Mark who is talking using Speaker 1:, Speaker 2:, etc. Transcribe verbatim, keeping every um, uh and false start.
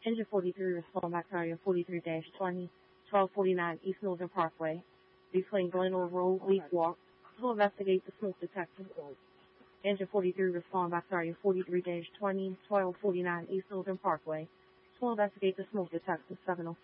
Speaker 1: Engine forty-three, respond back to area forty-three dash twenty, twelve forty-nine East Northern Parkway, between Glenore Road, Leaf Walk, to investigate the smoke detector. Engine forty-three, respond back to area forty-three dash twenty, twelve forty-nine East Northern Parkway, to investigate the smoke detector. seven oh